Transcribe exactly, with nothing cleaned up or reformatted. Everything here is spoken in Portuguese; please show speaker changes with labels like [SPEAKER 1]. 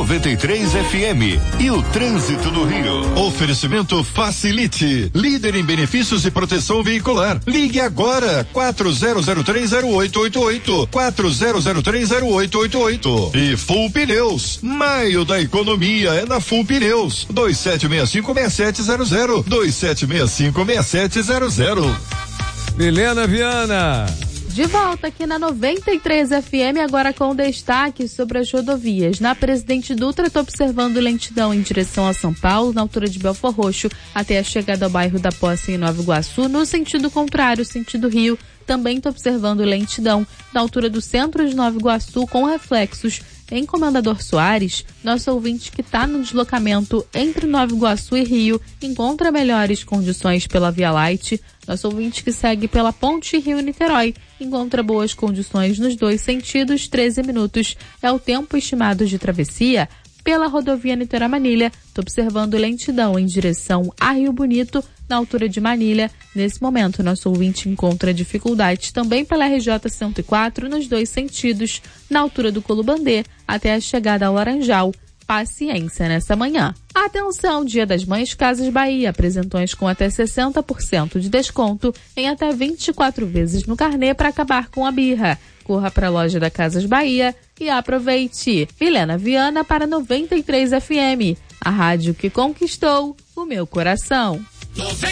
[SPEAKER 1] noventa e três F M e o trânsito no Rio.
[SPEAKER 2] Oferecimento Facilite, líder em benefícios e proteção veicular. Ligue agora, quatro zero zero três zero oito oito oito, quatro zero zero três zero oito oito oito. E Full Pneus, maio da economia é na Full Pneus, dois sete seis cinco seis sete zero zero, dois sete seis cinco seis sete zero zero.
[SPEAKER 3] Milena Viana.
[SPEAKER 4] De volta aqui na noventa e três F M, agora com destaque sobre as rodovias. Na Presidente Dutra, estou observando lentidão em direção a São Paulo, na altura de Belfor Roxo, até a chegada ao bairro da Posse em Nova Iguaçu. No sentido contrário, sentido Rio, também estou observando lentidão na altura do centro de Nova Iguaçu, com reflexos em Comendador Soares. Nosso ouvinte que está no deslocamento entre Nova Iguaçu e Rio encontra melhores condições pela Via Light. Nosso ouvinte que segue pela Ponte Rio-Niterói encontra boas condições nos dois sentidos. treze minutos é o tempo estimado de travessia. Pela rodovia Niterói-Manilha, estou observando lentidão em direção a Rio Bonito, na altura de Manilha. Nesse momento, nosso ouvinte encontra dificuldades também pela R J cento e quatro, nos dois sentidos, na altura do Colubandê, até a chegada ao Laranjal. Paciência nessa manhã. Atenção, Dia das Mães Casas Bahia, apresentões com até sessenta por cento de desconto em até vinte e quatro vezes no carnê para acabar com a birra. Corra para a loja da Casas Bahia e aproveite. Milena Viana para noventa e três F M, a rádio que conquistou o meu coração.